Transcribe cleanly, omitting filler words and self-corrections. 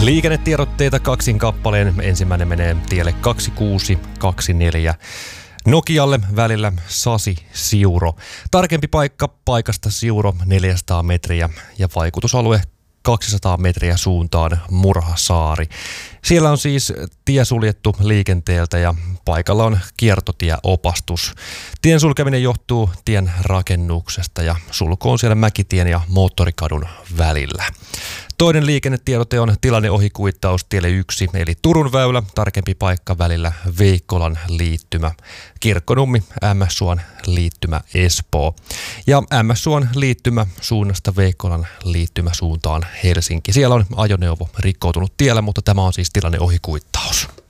Liikennetiedotteita kaksin kappaleen. Ensimmäinen menee tielle 2624 Nokialle välillä Sasi-Siuro. Tarkempi paikka paikasta Siuro 400 metriä ja vaikutusalue 200 metriä suuntaan Murhasaari. Siellä on siis tie suljettu liikenteeltä ja paikalla on kiertotieopastus. Tien sulkeminen johtuu tien rakennuksesta ja sulku on siellä Mäkitien ja Moottorikadun välillä. Toinen liikennetiedote on tilanneohikuittaus tielle 1 eli Turun väylä, tarkempi paikka välillä Veikkolan liittymä, Kirkkonummi, MS-Suon liittymä Espoo ja MS-Suon liittymä suunnasta Veikkolan liittymä suuntaan Helsinki. Siellä on ajoneuvo rikkoutunut tiellä, mutta tämä on siis tilanneohikuittaus.